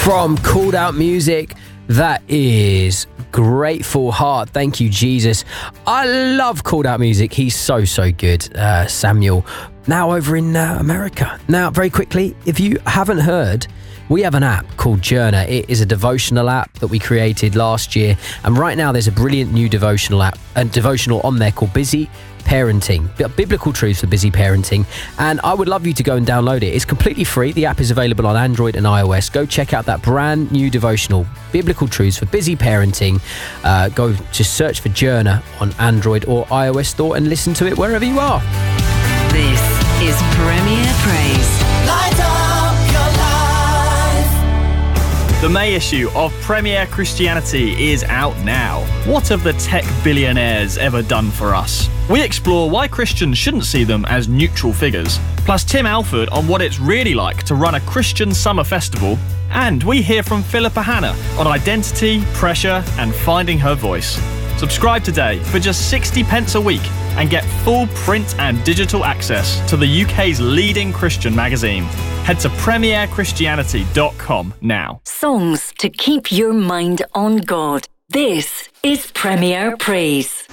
from Called Out Music. That is Grateful Heart. Thank you, Jesus. I love Called Out Music. He's so good, Samuel. Now over in America. Now, very quickly, if you haven't heard, we have an app called Journer. It is a devotional app that we created last year. And right now there's a brilliant new devotional on there called Busy Parenting. Biblical truths for busy parenting. And I would love you to go and download it. It's completely free. The app is available on Android and iOS. Go check out that brand new devotional, Biblical Truths for Busy Parenting. Go just search for Journer on Android or iOS store and listen to it wherever you are. This is Premier Praise. Light up your life. The May issue of Premier Christianity is out now. What have the tech billionaires ever done for us? We explore why Christians shouldn't see them as neutral figures, plus Tim Alford on what it's really like to run a Christian summer festival, and we hear from Philippa Hanna on identity, pressure, and finding her voice. Subscribe today for just 60 pence a week and get full print and digital access to the UK's leading Christian magazine. Head to premierchristianity.com now. Songs to keep your mind on God. This is Premier Praise.